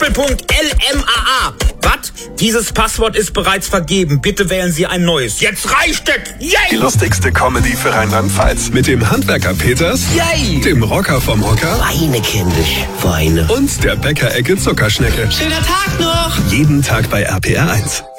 LMAA. Was? Dieses Passwort ist bereits vergeben. Bitte wählen Sie ein neues. Jetzt reicht es! Yay! Die lustigste Comedy für Rheinland-Pfalz. Mit dem Handwerker Peters, Yay! dem Rocker vom Hocker Weine, kindisch, Weine. und der Bäckerecke Zuckerschnecke. Schöner Tag noch! Jeden Tag bei RPR 1.